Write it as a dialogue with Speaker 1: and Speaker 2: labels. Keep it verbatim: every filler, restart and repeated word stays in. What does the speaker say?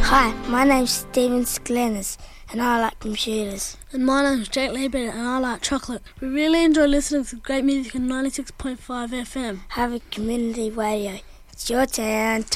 Speaker 1: Hi, my name's Stephen Sklenis and I like computers.
Speaker 2: And my name's Jake Leibert and I like chocolate. We really enjoy listening to great music on ninety-six point five F M.
Speaker 1: Have a community radio. It's your turn.